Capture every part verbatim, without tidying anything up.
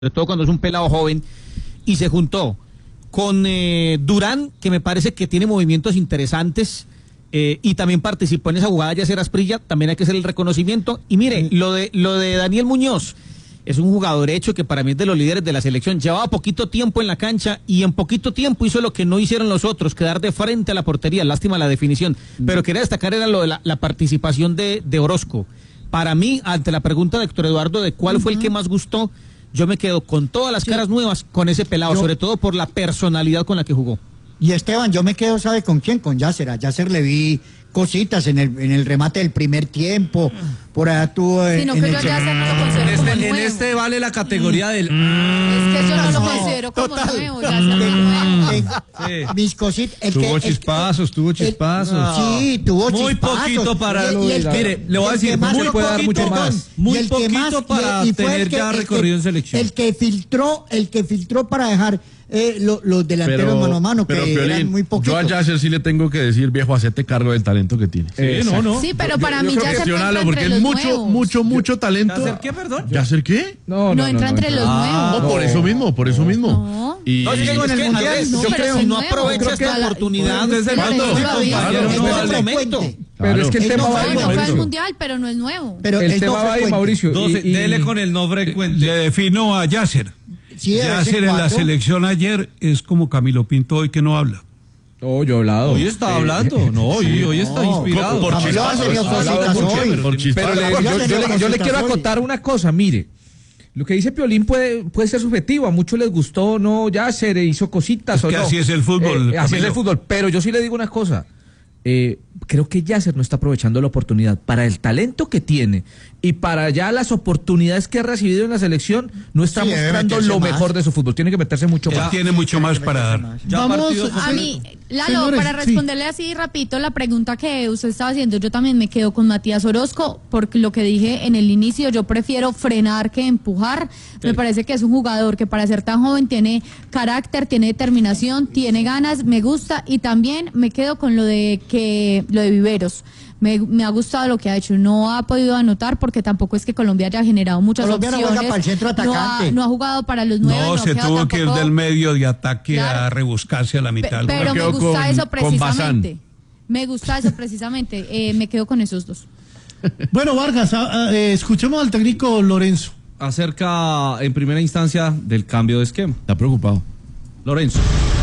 sobre todo cuando es un pelado joven, y se juntó con eh, Durán, que me parece que tiene movimientos interesantes, eh, y también participó en esa jugada Yasser Asprilla, también hay que hacer el reconocimiento. Y mire, lo de lo de Daniel Muñoz, es un jugador hecho que para mí es de los líderes de la selección, llevaba poquito tiempo en la cancha y en poquito tiempo hizo lo que no hicieron los otros, quedar de frente a la portería, lástima la definición, pero quería destacar era lo de la, la participación de, de Orozco. Para mí, ante la pregunta de Héctor Eduardo de cuál fue el que más gustó, yo me quedo con todas las caras nuevas con ese pelado, yo, sobre todo por la personalidad con la que jugó. Y Esteban, yo me quedo, ¿sabe con quién? Con Yasser. A Yasser le vi cositas en el, en el remate del primer tiempo. Por allá tuvo. Sí, no, en que el yo Yasser no lo considero en, como este, nuevo. en este vale la categoría del. Es que yo no lo No, considero como total. nuevo. Yasser no es nuevo. En- Sí. Mis cositas. el Tuvo que- el- chispazos, tuvo el- chispazos. Sí, tuvo Muy chispazos. poquito para- Y- y el que- mire, le voy a y el decir, que más muy se puede dar poquito, mucho más. Muy y el que poquito más- para y- y fue el tener que- ya el que- recorrido en selección. El que filtró, el que filtró para dejar eh, lo- los delanteros mano a mano, que pero, eran Piolín, muy yo poquitos. a Yasser sí le tengo que decir, viejo, hacete cargo del talento que tiene. Sí, no, no. Sí, pero para Yo mí creo que Yasser no mencionarlo, entra porque entre es los mucho, nuevos. mucho, mucho talento. ¿Yasser qué, perdón? ¿Yasser qué? No, entra entre los No, nuevos. por eso mismo, por eso mismo. No. Y, No, es que, en es el que, Mundial, Andrés, no, yo pero creo es que no nuevo. aprovecha Creo que esta la- oportunidad. Desde Pero cuándo? eso lo había- Claro, Este no, es el vale. momento. Pero es que el Él tema no va fue ahí, No, no fue al Mauricio. mundial, pero no es nuevo. Pero El es tema no va ahí, frecuente. Mauricio. Doce, y- y- dele con el no frecuente. Le defino a Yasser. Sí, de vez en Yasser en la cuando. selección ayer es como Camilo Pinto hoy que no habla. Oh, yo he hablado. Hoy está hablando, no, hoy, hoy está No, inspirado. por Camilo chispazos, ha tenido hablado cositas por hoy. chévere, por chispazos. Pero le- Pero yo, ya yo le, tenía yo le quiero cositas hoy. acotar una cosa, mire. Lo que dice Piolín puede, puede ser subjetivo, a muchos les gustó, no, Yasser hizo cositas Es o que no. así es el fútbol, Eh, así es Camilo. el fútbol, pero yo sí le digo una cosa. Eh, creo que Yasser no está aprovechando la oportunidad para el talento que tiene y para ya las oportunidades que ha recibido en la selección, no está Sí, debe mostrando meterse lo más. mejor de su fútbol, tiene que meterse mucho Él más. tiene mucho más para dar. Ya Vamos partido- a- A mí, Lalo, Señores, para sí. responderle así rapidito la pregunta que usted estaba haciendo, yo también me quedo con Matías Orozco, porque lo que dije en el inicio, yo prefiero frenar que empujar. Me parece que es un jugador que para ser tan joven tiene carácter, tiene determinación, tiene ganas, me gusta, y también me quedo con lo de que lo de Viveros. Me, me ha gustado lo que ha hecho. No ha podido anotar porque tampoco es que Colombia haya generado muchas Colombia no juega opciones. para el centro no, ha, atacante. no ha jugado para los nueve. No, no se ha quedado tuvo que ir tampoco- del medio de ataque a Claro. rebuscarse a la Pe- mitad. pero me quedo gusta con- eso con Bazán. precisamente. Me gusta eso precisamente. Eh, me quedo con esos dos. Bueno, Vargas, a- a- eh, escuchemos al técnico Lorenzo. Acerca en primera instancia del cambio de esquema. Está preocupado. Lorenzo.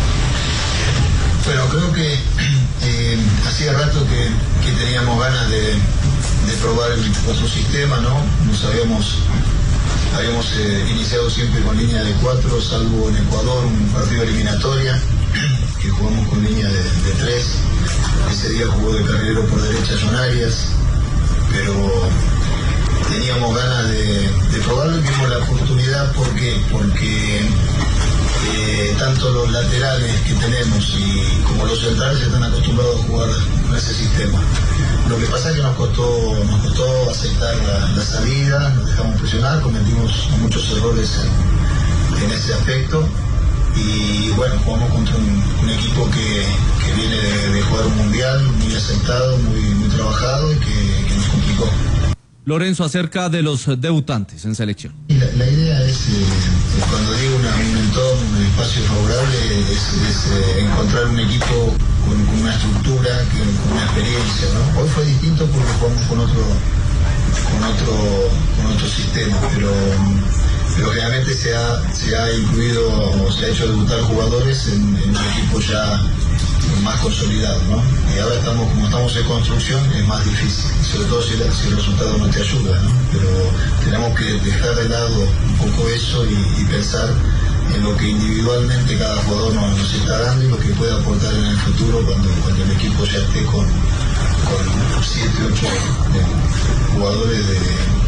Bueno, creo que eh, hacía rato que, que teníamos ganas de, de probar el, otro sistema, ¿no? Nos habíamos, habíamos eh, iniciado siempre con línea de cuatro, salvo en Ecuador, un partido eliminatoria, que jugamos con línea de, de tres. Ese día jugó de carrilero por derecha John Arias, pero teníamos ganas de, de probarlo y vimos la oportunidad. ¿Por qué? Porque eh, tanto los laterales que tenemos y como los centrales están acostumbrados a jugar con ese sistema. Lo que pasa es que nos costó, nos costó aceptar la, la salida, nos dejamos presionar, cometimos muchos errores en, en ese aspecto. Y bueno, jugamos contra un, un equipo que, que viene de, de jugar un mundial muy aceptado, muy, muy trabajado y que, que nos complicó. Lorenzo, acerca de los debutantes en selección. Y La, la idea es, eh, cuando digo una, un entorno, un espacio favorable, es, es eh, encontrar un equipo con, con una estructura, que, con una experiencia, ¿no? Hoy fue distinto porque jugamos con otro, con otro, con otro sistema, pero, pero generalmente se ha, se ha incluido o se ha hecho debutar jugadores en, en un equipo ya más consolidado, ¿no? Y ahora estamos, como estamos en construcción, es más difícil, sobre todo si, la, si el resultado no te ayuda, ¿no? Pero tenemos que dejar de lado un poco eso y, y pensar en lo que individualmente cada jugador nos, nos está dando y lo que puede aportar en el futuro cuando, cuando el equipo ya esté con, con siete, ocho eh, jugadores de,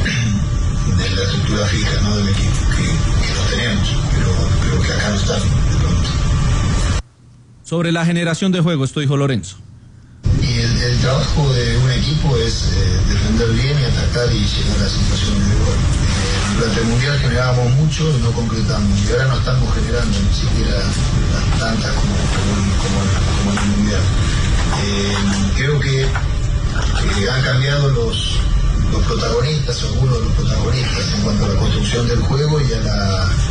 de la estructura fija, ¿no? Del equipo, que, que lo tenemos, pero, pero que acá no están de pronto. Sobre la generación de juego, esto dijo Lorenzo. Y el, el trabajo de un equipo es eh, defender bien y atacar y llegar a situaciones de gol. Eh, durante el Mundial generábamos mucho y no concretamos. Y ahora no estamos generando ni siquiera las tantas como, como, como, como en el Mundial. Eh, creo que, que han cambiado los, los protagonistas, algunos de los protagonistas en cuanto a la construcción del juego y a la